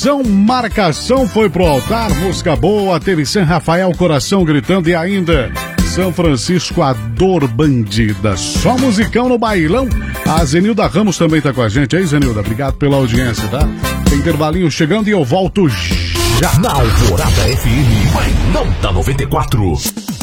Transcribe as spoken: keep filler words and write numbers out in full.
Atenção, marcação foi pro altar, música boa, teve San Rafael, Coração Gritando e ainda São Francisco, A Dor Bandida. Só musicão no bailão. A Zenilda Ramos também tá com a gente. Aí, Zenilda, obrigado pela audiência, tá? Tem intervalinho chegando e eu volto já. Na Alvorada F M, Bailão da noventa e quatro.